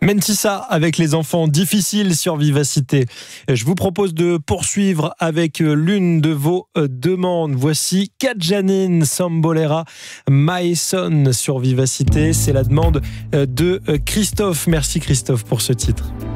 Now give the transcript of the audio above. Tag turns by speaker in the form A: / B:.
A: Mentissa avec les enfants difficiles sur Vivacité. Je vous propose de poursuivre avec l'une de vos demandes. Voici Kadjanine Sambolera, My Son sur Vivacité. C'est la demande de Christophe. Merci Christophe pour ce titre.